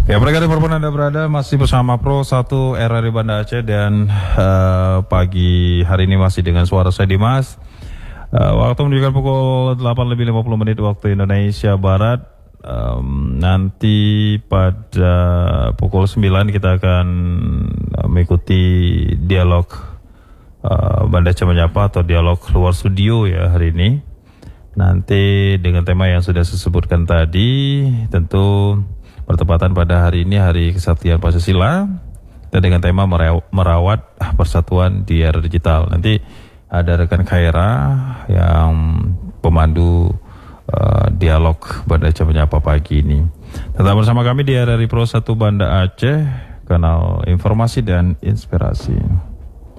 Ya, mereka dimanapun Anda berada masih bersama Pro 1 RRI Banda Aceh dan pagi hari ini masih dengan suara saya Dimas. Waktu menunjukkan pukul 8:50 waktu Indonesia Barat. Nanti pada pukul 9 kita akan mengikuti dialog Banda Aceh Menyapa atau dialog luar studio ya hari ini. Nanti dengan tema yang sudah saya sebutkan tadi, tentu bertepatan pada hari ini Hari Kesaktian Pancasila dan dengan tema merawat persatuan di era digital. Nanti ada rekan Khaira yang pemandu dialog Banda Aceh Menyapa pagi ini. Tetap bersama kami di RRI Pro 1 Banda Aceh, kanal informasi dan inspirasi.